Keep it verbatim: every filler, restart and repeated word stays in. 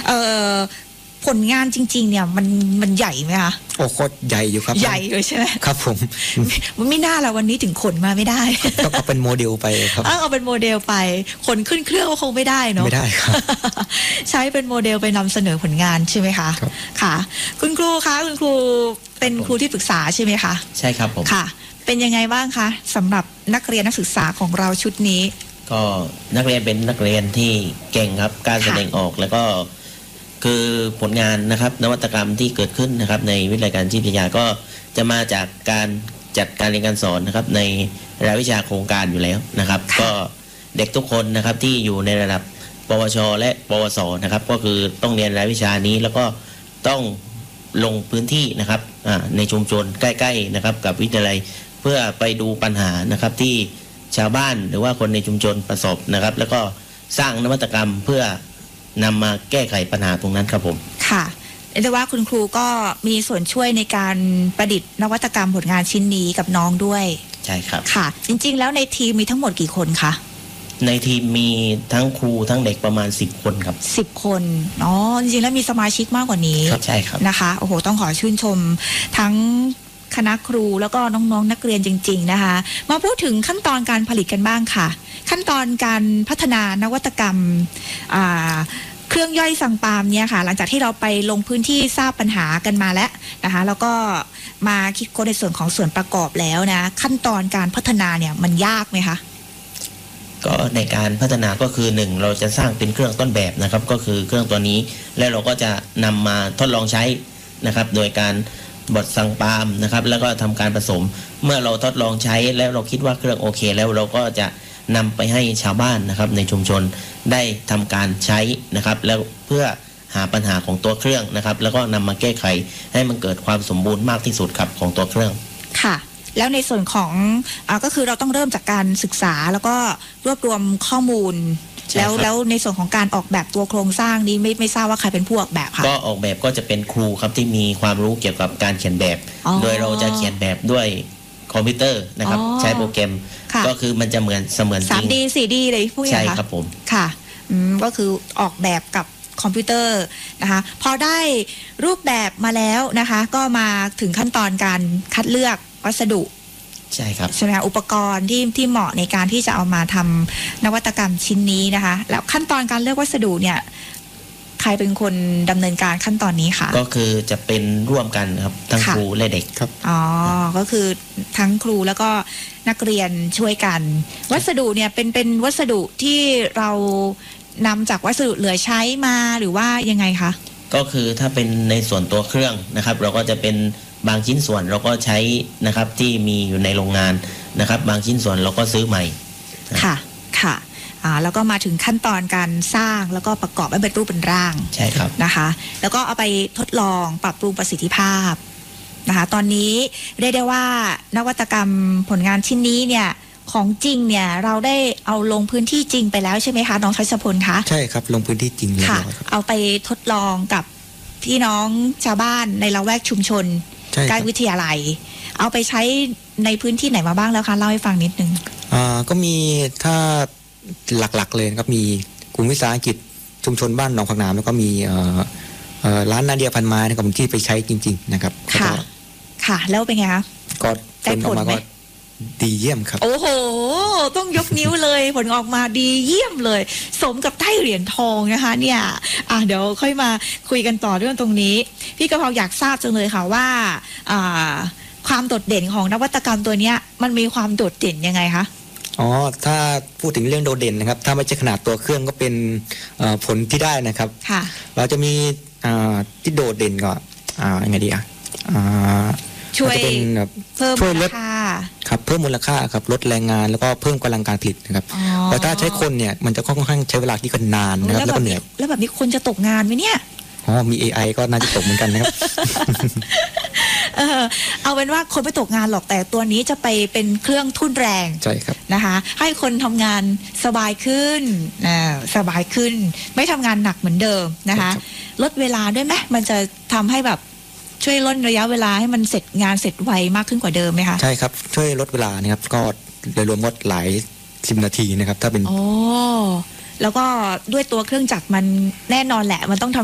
เอ่อผลงานจริงๆเนี่ยมันมันใหญ่ไหมคะโอ้โคตรใหญ่อยู่ครับใหญ่เลยใช่ไหมครับผมมันไม่น่าละวันนี้ถึงขนมาไม่ได้ต้องเอาเป็นโมเดลไปครับเอาเป็นโมเดลไปขนขึ้นเครื่องก็คงไม่ได้เนาะไม่ได้ครับใช้เป็นโมเดลไปนำเสนอผลงานใช่ไหมคะค่ะคุณครูคะคุณครูเป็นครูที่ปรึกษาใช่ไหมคะใช่ครับผมค่ะเป็นยังไงบ้างคะสำหรับนักเรียนนักศึกษาของเราชุดนี้ก็นักเรียนเป็นนักเรียนที่เก่งครับการแสดงออกแล้วก็คือผลงานนะครับนวัตกรรมที่เกิดขึ้นนะครับในวิทยาการจิตวิทยาก็จะมาจากการจัดการเรียนการสอนนะครับในรายวิชาโครงการอยู่แล้วนะครับก็เด็กทุกคนนะครับที่อยู่ในระดับปวชและปวสนะครับก็คือต้องเรียนรายวิชานี้แล้วก็ต้องลงพื้นที่นะครับในชุมชนใกล้ๆนะครับกับวิทยาลัยเพื่อไปดูปัญหานะครับที่ชาวบ้านหรือว่าคนในชุมชนประสบนะครับแล้วก็สร้างนวัตกรรมเพื่อนำมาแก้ไขปัญหาตรงนั้นครับผมค่ะเรียกว่าคุณครูก็มีส่วนช่วยในการประดิษฐ์นวัตกรรมผลงานชิ้นนี้กับน้องด้วยใช่ครับค่ะจริงๆแล้วในทีมมีทั้งหมดกี่คนคะในทีมมีทั้งครูทั้งเด็กประมาณสิบคนครับสิบคนอ๋อจริงๆแล้วมีสมาชิกมากกว่านี้ใช่ครับนะคะโอ้โหต้องขอชื่นชมทั้งคณะครูแล้วก็น้องๆ น, นักเรียนจริงๆนะคะมาพูดถึงขั้นตอนการผลิตกันบ้างค่ะขั้นตอนการพัฒนานวัตกรรมเครื่องย่อยสังปาล์มเนี่ยค่ะหลังจากที่เราไปลงพื้นที่ทราบปัญหากันมาแล้วนะคะแล้วก็มาคิดค้นในส่วนของส่วนประกอบแล้วนะขั้นตอนการพัฒนาเนี่ยมันยากไหมคะก็ในการพัฒนาก็คือหนึ่งเราจะสร้างเป็นเครื่องต้นแบบนะครับก็คือเครื่องตัวนี้แล้วเราก็จะนำมาทดลองใช้นะครับโดยการบดสังปาล์มนะครับแล้วก็ทำการผสมเมื่อเราทดลองใช้แล้วเราคิดว่าเครื่องโอเคแล้วเราก็จะนำไปให้ชาวบ้านนะครับในชุมชนได้ทำการใช้นะครับแล้วเพื่อหาปัญหาของตัวเครื่องนะครับแล้วก็นำมาแก้ไขให้มันเกิดความสมบูรณ์มากที่สุดครับของตัวเครื่องค่ะแล้วในส่วนของอ่าก็คือเราต้องเริ่มจากการศึกษาแล้วก็รวบรวมข้อมูลแล้วแล้วในส่วนของการออกแบบตัวโครงสร้างนี้ไม่ไม่ทราบว่าใครเป็นผู้ออกแบบคะก็ออกแบบก็จะเป็นครูครับที่มีความรู้เกี่ยวกับการเขียนแบบโดยเราจะเขียนแบบด้วยคอมพิวเตอร์นะครับใช้โปรแกรมก็คือมันจะเหมือนเสมือนจริงสาม ดี สี่ ดี เลยพวกนี้ค่ะใช่ครับผมค่ะอืมก็คือออกแบบกับคอมพิวเตอร์นะคะพอได้รูปแบบมาแล้วนะคะก็มาถึงขั้นตอนการคัดเลือกวัสดุใช่ครับใช่ไหมคะอุปกรณ์ที่ที่เหมาะในการที่จะเอามาทำนวัตกรรมชิ้นนี้นะคะแล้วขั้นตอนการเลือกวัสดุเนี่ยใครเป็นคนดำเนินการขั้นตอนนี้คะก็คือจะเป็นร่วมกันครับทั้งครูและเด็กครับอ๋อก็คือทั้งครูแล้วก็นักเรียนช่วยกันวัสดุเนี่ยเป็นเป็นวัสดุที่เรานำจากวัสดุเหลือใช้มาหรือว่ายังไงคะก็คือถ้าเป็นในส่วนตัวเครื่องนะครับเราก็จะเป็นบางชิ้นส่วนเราก็ใช้นะครับที่มีอยู่ในโรงงานนะครับบางชิ้นส่วนเราก็ซื้อใหม่ค่ะค่ะอ่าแล้วก็มาถึงขั้นตอนการสร้างแล้วก็ประกอบให้เป็นรูปเป็นร่างใช่ครับนะคะแล้วก็เอาไปทดลองปรับปรุงประสิทธิภาพนะคะตอนนี้เรียกได้ว่านวัตกรรมผลงานชิ้นนี้เนี่ยของจริงเนี่ยเราได้เอาลงพื้นที่จริงไปแล้วใช่ไหมคะน้องชัชพลคะใช่ครับลงพื้นที่จริงเลยค่ะเอาไปทดลองกับพี่น้องชาวบ้านในละแวกชุมชนใกล้วิทยาลัยเอาไปใช้ในพื้นที่ไหนมาบ้างแล้วคะเล่าให้ฟังนิดนึงอ่าก็มีถ้าหลักๆเลยครับมีกลุ่มวิสาหกิจชุมชนบ้านหนองผักน้ำแล้วก็มีร้านนาเดียพันไม้นะครับที่ไปใช้จริงๆนะครับค่ะค่ะแล้วเป็นไงคะก็ผลออกมาก็ดีเยี่ยมครับโอ้โหต้องยกนิ้วเลยผลออกมาดีเยี่ยมเลยสมกับได้เหรียญทองนะคะเนี่ยอ่ะเดี๋ยวค่อยมาคุยกันต่อเรื่องตรงนี้พี่กระเพราอยากทราบจังเลยค่ะว่าอ่าความโดดเด่นของนวัตกรรมตัวนี้มันมีความโดดเด่นยังไงคะอ๋อถ้าพูดถึงเรื่องโดดเด่นนะครับถ้าไม่ใช่ขนาดตัวเครื่องก็เป็นผลที่ได้นะครับค่ะเราจะมีที่โดดเด่นก็ยังไงดีอ่ะช่วยเพิ่มมูลค่าครับเพิ่มมูลค่าครับลดแรงงานแล้วก็เพิ่มกำลังการผลิตนะครับเพราะถ้าใช้คนเนี่ยมันจะค่อนข้างใช้เวลาที่กันนานนะครับแล้วก็เหนื่อยแล้วแบบนี้คนจะตกงานไหมเนี่ยอ๋อมี เอ ไอ ก็น่าจะตกเหมือนกันนะครับเออเอาเป็นว่าคนไม่ตกงานหรอกแต่ตัวนี้จะไปเป็นเครื่องทุ่นแรงใช่ครับนะคะให้คนทำงานสบายขึ้นอ่าสบายขึ้นไม่ทำงานหนักเหมือนเดิมนะคะลดเวลาด้วยไหมมันจะทำให้แบบช่วยลดระยะเวลาให้มันเสร็จงานเสร็จไวมากขึ้นกว่าเดิมไหมคะใช่ครับช่วยลดเวลานะครับก็โดยรวมก็หลายสิบนาทีนะครับถ้าเป็นโอ้แล้วก็ด้วยตัวเครื่องจักรมันแน่นอนแหละมันต้องทำ